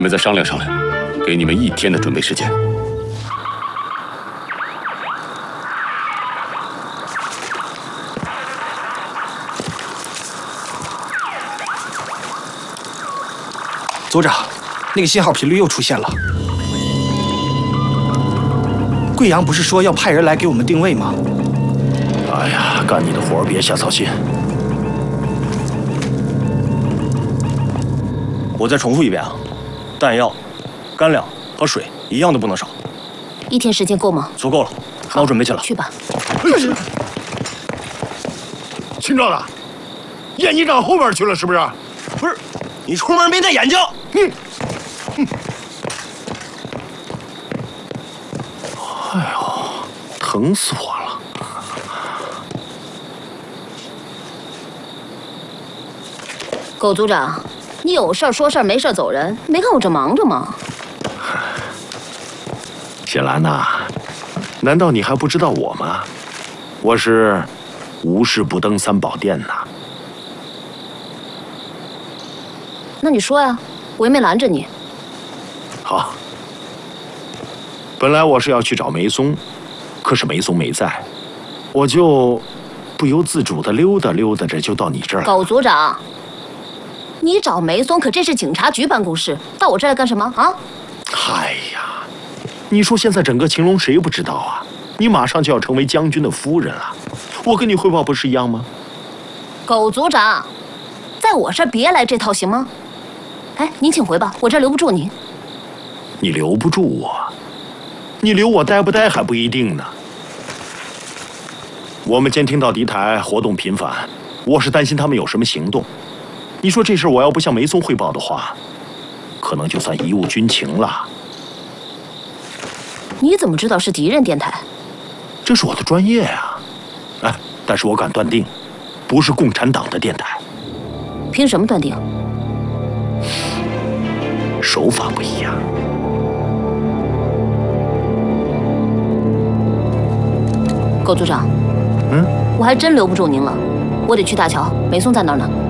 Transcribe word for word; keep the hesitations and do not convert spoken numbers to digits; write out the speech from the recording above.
你们再商量商量，给你们一天的准备时间。 组长，那个信号频率又出现了。贵阳不是说要派人来给我们定位吗？ 哎呀，干你的活别瞎操心。我再重复一遍啊，弹药、干粮和水一样都不能少。 一天时间够吗？ 足够了，那我准备去了。 去吧。 秦壮的，眼睛长后边去了是不是？ 不是，你出门没戴眼镜。 嗯。嗯。 哎呦，疼死我了！ 狗组长，你有事儿说事儿，没事儿走人，没看我这忙着吗？ 谢兰呐，难道你还不知道我吗？我是无事不登三宝殿呐。 那你说呀，我又没拦着你。 好，本来我是要去找梅松，可是梅松没在，我就不由自主的溜达溜达着就到你这儿了。 狗组长，你找梅松，可这是警察局办公室，到我这儿来干什么啊？ 哎呀，你说现在整个秦隆谁不知道啊？你马上就要成为将军的夫人了，我跟你汇报不是一样吗？ 狗组长，在我这儿别来这套行吗？哎，您请回吧，我这儿留不住您。 你留不住我，你留我待不待还不一定呢。我们监听到敌台活动频繁，我是担心他们有什么行动。你说这事我要不向梅松汇报的话，可能就算贻误军情了。 你怎么知道是敌人电台？ 这是我的专业啊！哎，但是我敢断定，不是共产党的电台。 凭什么断定？ 手法不一样。 狗组长， 嗯， 我还真留不住您了，我得去大桥，梅松在那儿呢。